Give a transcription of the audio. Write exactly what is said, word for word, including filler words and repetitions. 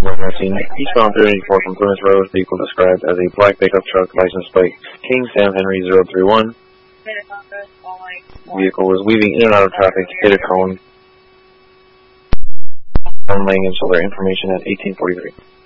We're scene eastbound three eighty-four from Plymouth Road. Vehicle described as a black pickup truck, license plate King Sam Henry zero three one. Vehicle was weaving in and out of traffic, hit a cone. I'm laying in solar information at eighteen forty-three.